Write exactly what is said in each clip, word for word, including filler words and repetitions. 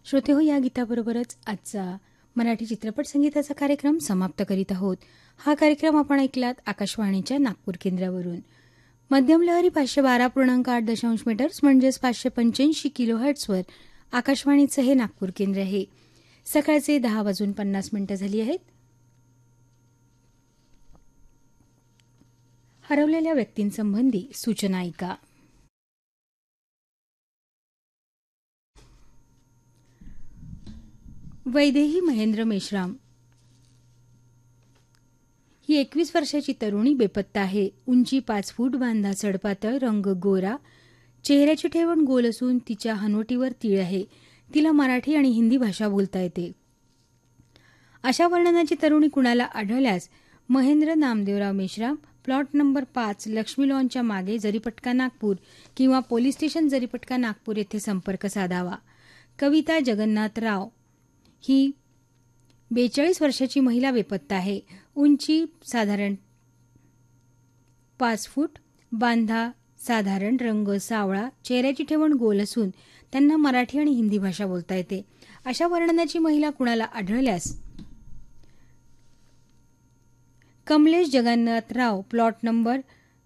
श्रोते हो, या गीताबरोबरच आजचा मराठी चित्रपट संगीताचा कार्यक्रम समाप्त करीत आहोत. हा कार्यक्रम आपण ऐकलात आकाशवाणीच्या नागपूर केंद्रावरून. मध्यम लहरी पाचशे बारा पूर्णांक आठ दशांश मीटर्स म्हणजेच पाचशे पंच्याऐंशी किलो हर्ट्सवर आकाशवाणीचं हे नागपूर केंद्र आहे. सकाळचे दहा वाजून पन्नास मिनिटं झाली आहेत. हरवलेल्या व्यक्तींसंबंधी सूचना ऐका. वैदेही महेंद्र मेश्राम ही एकवीस वर्षाची तरुणी बेपत्ता आहे. उंची पाच फूट, बांधा सडपातळ, रंग गोरा, चेहऱ्याची ठेवण गोल असून तिच्या हनवटीवर तीळ आहे. तिला मराठी आणि हिंदी भाषा बोलता येते. अशा वर्णनाची तरुणी कुणाला आढळल्यास महेंद्र नामदेवराव मेश्राम, प्लॉट नंबर पाच, लक्ष्मी लॉनच्या मागे, जरीपटका नागपूर किंवा पोलीस स्टेशन जरीपटका नागपूर येथे संपर्क साधावा. कविता जगन्नाथराव ही बेचाळीस वर्षाची महिला बेपत्ता आहे. उंची साधारण पाच फूट, बांधा साधारण, रंग सावळा, चेहऱ्याची ठेवण गोल असून त्यांना मराठी आणि हिंदी भाषा बोलता येते. अशा वर्णनाची महिला कुणाला आढळल्यास कमलेश जगन्नाथराव, प्लॉट नंबर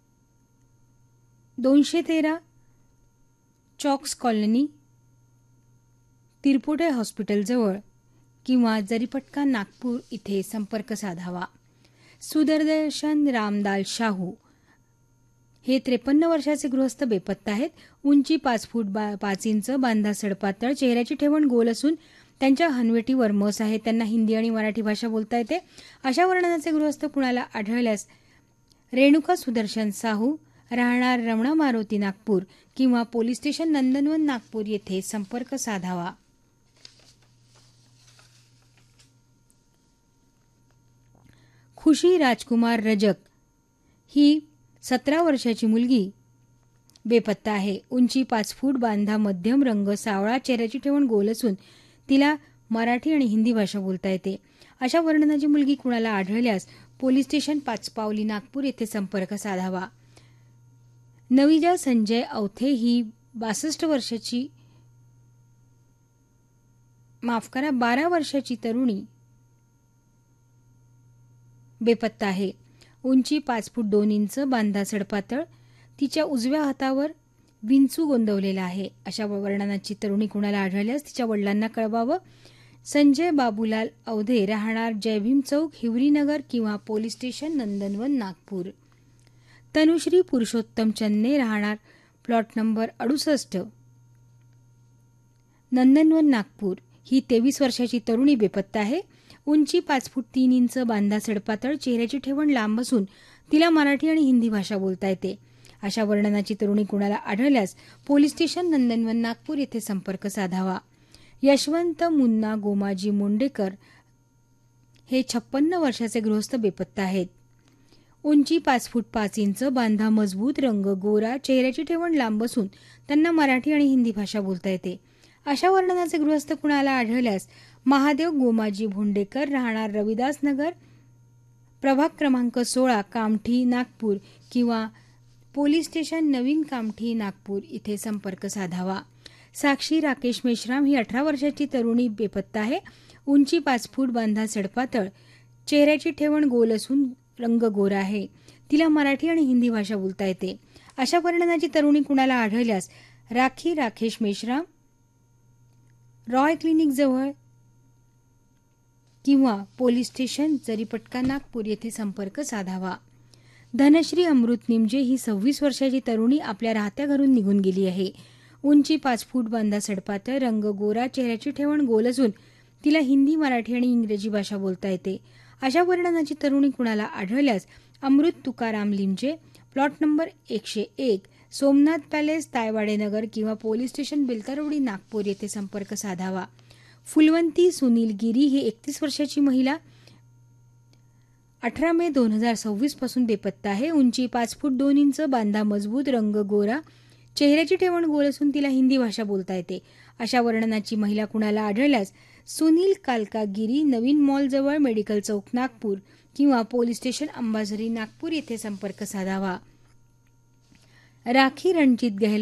दोनशे तेरा, चॉक्स कॉलनी, तिरपुटे हॉस्पिटलजवळ किंवा जरीपटका नागपूर इथे संपर्क साधावा. सुदर्शन रामदाल शाहू हे त्रेपन्न वर्षाचे गृहस्थ बेपत्ता आहेत. उंची पाच फूट बा पाच इंच, बांधा सडपातळ, चेहऱ्याची ठेवण गोल असून त्यांच्या हनवटीवर मस आहे. त्यांना हिंदी आणि मराठी भाषा बोलता येते. अशा वर्णनाचे गृहस्थ कुणाला आढळल्यास रेणुका सुदर्शन साहू, राहणार रमणा मारुती नागपूर किंवा पोलीस स्टेशन नंदनवन नागपूर येथे संपर्क साधावा. खुशी राजकुमार रजक ही सतरा वर्षाची मुलगी बेपत्ता आहे. उंची पाच फूट, बांधा मध्यम, रंग सावळा, चेहऱ्याची ठेवण गोल असून तिला मराठी आणि हिंदी भाषा बोलता येते. अशा वर्णनाची मुलगी कुणाला आढळल्यास पोलीस स्टेशन पाचपावली नागपूर येथे संपर्क साधावा. नविजा संजय अवथे ही बासष्ट वर्षाची माफ करा बारा वर्षाची तरुणी बेपत्ता आहे. उंची पाच फूट दोन इंच, बांधा सडपातळ, तिच्या उजव्या हातावर विंचू गोंदवलेला आहे. अशा वर्णनाची तरुणी कुणाला आढळल्यास तिच्या वडिलांना कळवावं. संजय बाबूलाल अवधे, राहणार जयभीम चौक, हिवरीनगर किंवा पोलीस स्टेशन नंदनवन नागपूर. तनुश्री पुरुषोत्तम चन्ने, राहणार प्लॉट नंबर अडुसष्ट, नंदनवन नागपूर ही तेवीस वर्षाची तरुणी बेपत्ता आहे. उंची पाच फूट तीन इंच, बांधा सडपातळ, चेहऱ्याची ठेवण लांब असून तिला मराठी आणि हिंदी भाषा बोलता येते. अशा वर्णनाची तरुणी कुणाला आढळल्यास पोलीस स्टेशन नंदनवन नागपूर येथे संपर्क साधावा. यशवंत मुन्ना गोमाजी मोंडेकर हे छप्पन्न वर्षाचे गृहस्थ बेपत्ता आहेत. उंची पाच फूट पाच इंच, बांधा मजबूत, रंग गोरा, चेहऱ्याची ठेवण लांब असून त्यांना मराठी आणि हिंदी भाषा बोलता येते. अशा वर्णनाचे गृहस्थ कुणाला आढळल्यास महादेव गोमाजी भोंडेकर, राहणार रविदास नगर, प्रभाग क्रमांक सोळा, कामठी नागपूर किंवा पोलीस स्टेशन नवीन कामठी नागपूर इथे संपर्क साधावा. साक्षी राकेश मेश्राम ही अठरा वर्षाची तरुणी बेपत्ता आहे. उंची पाच फूट, बांधा सडपातळ, चेहऱ्याची ठेवण गोल असून रंग गोरा आहे. तिला मराठी आणि हिंदी भाषा बोलता येते. अशा वर्णनाची तरुणी कुणाला आढळल्यास राखी राकेश मेश्राम, रॉय क्लिनिक जवळ किंवा पोलीस स्टेशन जरीपटका नागपूर येथे संपर्क साधावा. धनश्री अमृत निमजे ही सव्वीस वर्षाची तरुणी आपल्या राहत्या घरून निघून गेली आहे. उंची पाच फूट, बांधा सडपातळ, रंग गोरा, चेहऱ्याची ठेवण गोल असून तिला हिंदी, मराठी आणि इंग्रजी भाषा बोलता येते. अशा वर्णनाची तरुणी कुणाला आढळल्यास अमृत तुकाराम लिमजे, प्लॉट नंबर एकशे एक, सोमनाथ पॅलेस, तायवाडे नगर किंवा पोलीस स्टेशन बेलतरवडी नागपूर येथे संपर्क साधावा. फुलवंती सुनील गिरी ही एकतीस वर्षाची महिला अठरा मे दोन हजार सव्वीस पासून बेपत्ता आहे. उंची पाच फूट दोन इंच, बांधा मजबूत, रंग गोरा, चेहऱ्याची ठेवण गोल असून तिला हिंदी भाषा बोलता येते. अशा वर्णनाची महिला कुणाला आढळल्यास सुनील कालकागिरी, नवीन मॉल जवळ, मेडिकल चौक नागपूर किंवा पोलीस स्टेशन अंबाझरी नागपूर येथे संपर्क साधावा. राखी रणजित गहलोत